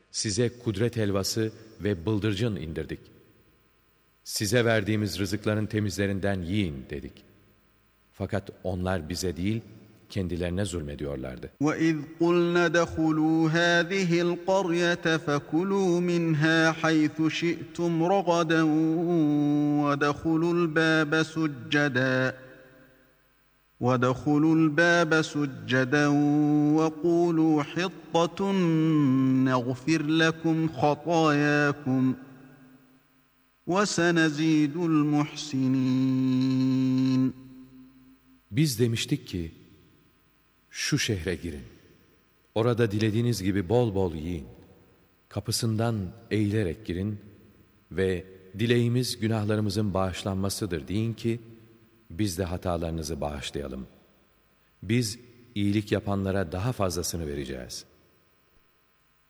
Size kudret helvası ve bıldırcın indirdik. Size verdiğimiz rızıkların temizlerinden yiyin dedik. Fakat onlar bize değil, kendilerine zulmediyorlardı. وَإِذْ قُلْنَا ادْخُلُوا هَٰذِهِ الْقَرْيَةَ فَكُلُوا مِنْهَا حَيْثُ شِئْتُمْ رَغَدًا وَادْخُلُوا الْبَابَ سُجَّدًا وَقُولُوا حِطَّةٌ نَغْفِرْ لَكُمْ خَطَايَاكُمْ وَسَنَزِيدُ الْمُحْسِنِينَ. Biz demiştik ki, şu şehre girin. Orada dilediğiniz gibi bol bol yiyin. Kapısından eğilerek girin ve dileğimiz günahlarımızın bağışlanmasıdır deyin ki, biz de hatalarınızı bağışlayalım. Biz iyilik yapanlara daha fazlasını vereceğiz.